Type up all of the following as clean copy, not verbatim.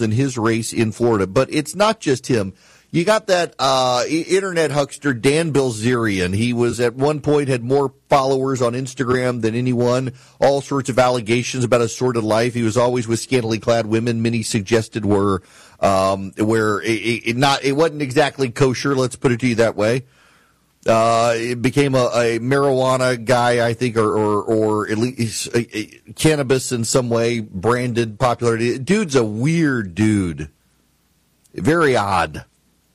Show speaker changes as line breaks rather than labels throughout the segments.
in his race in Florida. But it's not just him. You got that internet huckster, Dan Bilzerian. He was at one point had more followers on Instagram than anyone. All sorts of allegations about his sordid life. He was always with scantily clad women. Many suggested were where it wasn't exactly kosher. Let's put it to you that way. It became a marijuana guy, I think, or at least cannabis in some way, branded popularity. Dude's a weird dude. Very odd.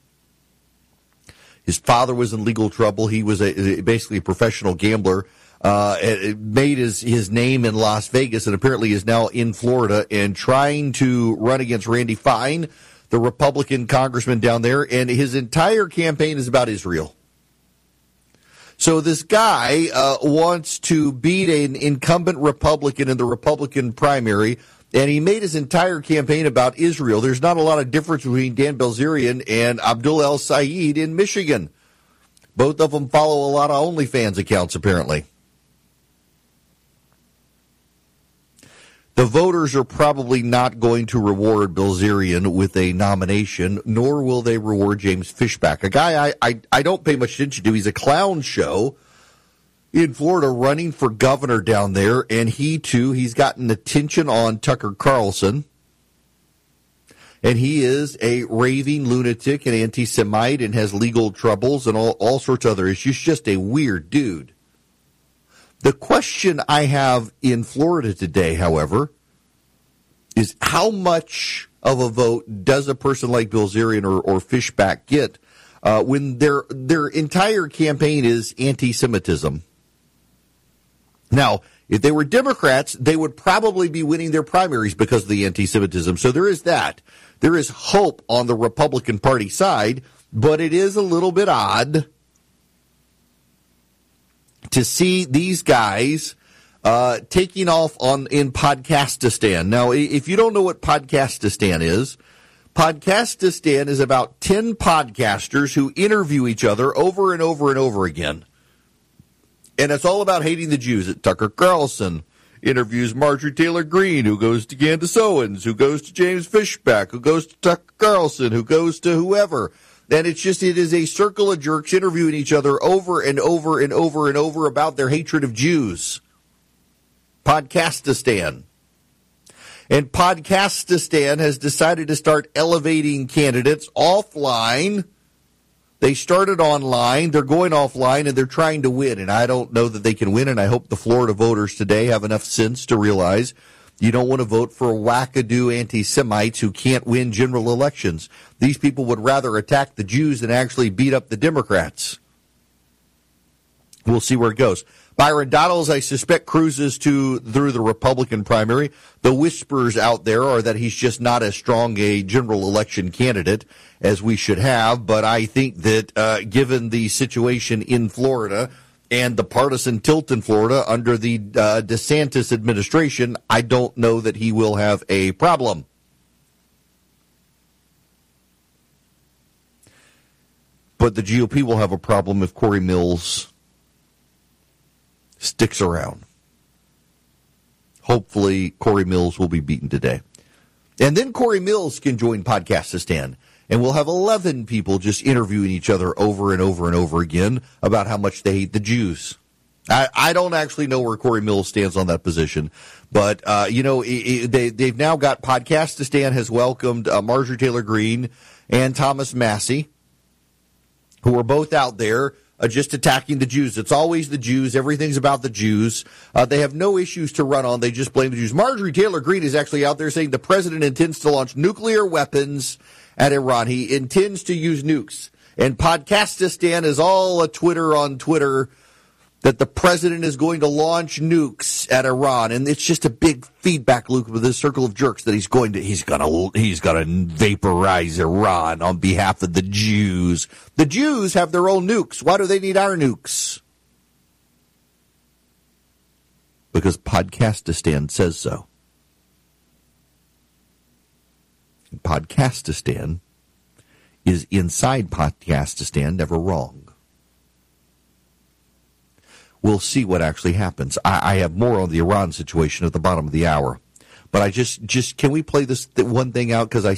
His father was in legal trouble. He was basically a professional gambler. Made his name in Las Vegas and apparently is now in Florida and trying to run against Randy Fine, the Republican congressman down there. And his entire campaign is about Israel. So this guy wants to beat an incumbent Republican in the Republican primary, and he made his entire campaign about Israel. There's not a lot of difference between Dan Bilzerian and Abdul El Sayed in Michigan. Both of them follow a lot of OnlyFans accounts, apparently. The voters are probably not going to reward Bilzerian with a nomination, nor will they reward James Fishback, a guy I don't pay much attention to. He's a clown show in Florida running for governor down there, and he's gotten attention on Tucker Carlson, and he is a raving lunatic and anti-Semite and has legal troubles and all sorts of other issues. Just a weird dude. The question I have in Florida today, however, is how much of a vote does a person like Bilzerian or Fishback get when their entire campaign is anti-Semitism? Now, if they were Democrats, they would probably be winning their primaries because of the anti-Semitism. So there is that. There is hope on the Republican Party side, but it is a little bit odd to see these guys taking off in Podcastistan. Now, if you don't know what Podcastistan is about 10 podcasters who interview each other over and over and over again. And it's all about hating the Jews. Tucker Carlson interviews Marjorie Taylor Greene, who goes to Candace Owens, who goes to James Fishback, who goes to Tucker Carlson, who goes to whoever. And it is a circle of jerks interviewing each other over and over and over and over about their hatred of Jews. Podcastistan. And Podcastistan has decided to start elevating candidates offline. They started online, they're going offline, and they're trying to win. And I don't know that they can win, and I hope the Florida voters today have enough sense to realize you don't want to vote for wackadoo anti-Semites who can't win general elections. These people would rather attack the Jews than actually beat up the Democrats. We'll see where it goes. Byron Donalds, I suspect, cruises through the Republican primary. The whispers out there are that he's just not as strong a general election candidate as we should have. But I think that given the situation in Florida and the partisan tilt in Florida under the DeSantis administration, I don't know that he will have a problem. But the GOP will have a problem if Corey Mills sticks around. Hopefully, Corey Mills will be beaten today. And then Corey Mills can join Podcastistan, and we'll have 11 people just interviewing each other over and over and over again about how much they hate the Jews. I don't actually know where Corey Mills stands on that position, but, they've now got Podcastistan has welcomed Marjorie Taylor Greene and Thomas Massey, who are both out there just attacking the Jews. It's always the Jews. Everything's about the Jews. They have no issues to run on. They just blame the Jews. Marjorie Taylor Greene is actually out there saying the president intends to launch nuclear weapons at Iran. He intends to use nukes. And Podcastistan is all a Twitter on Twitter that the president is going to launch nukes at Iran. And it's just a big feedback loop with this circle of jerks that he's going to vaporize Iran on behalf of the Jews. The Jews have their own nukes. Why do they need our nukes? Because Podcastistan says so. Podcastistan is inside Podcastistan, never wrong. We'll see what actually happens. I have more on the Iran situation at the bottom of the hour. But I just can we play this one thing out? Because I